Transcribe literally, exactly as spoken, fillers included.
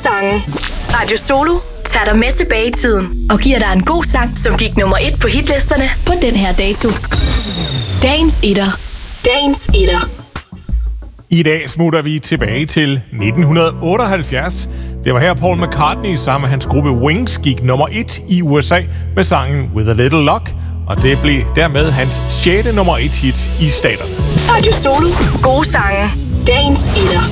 sange. Radio Solo tager dig med tilbage i tiden og giver dig en god sang, som gik nummer et på hitlisterne på den her dato. Dagens etter. Dagens etter. I dag smutter vi tilbage til nitten otteoghalvfjerds. Det var her Paul McCartney sammen med hans gruppe Wings gik nummer et i U S A med sangen With a Little Luck, og det blev dermed hans sjette nummer et hit i staterne. Radio Solo. Gode sange. Dagens etter.